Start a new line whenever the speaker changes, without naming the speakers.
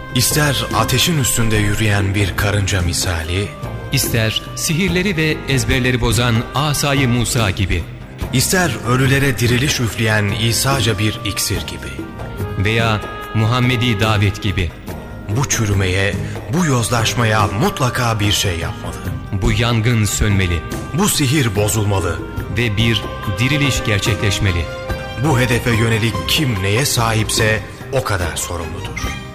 İster ateşin üstünde yürüyen bir karınca misali,
İster sihirleri ve ezberleri bozan Asay-ı Musa gibi,
İster ölülere diriliş üfleyen İsa'ca bir iksir gibi,
veya Muhammedi davet gibi,
bu çürümeye, bu yozlaşmaya mutlaka bir şey yapmalı.
bu yangın sönmeli
Bu sihir bozulmalı.
ve bir diriliş gerçekleşmeli.
Bu hedefe yönelik kim neye sahipse o kadar sorumludur.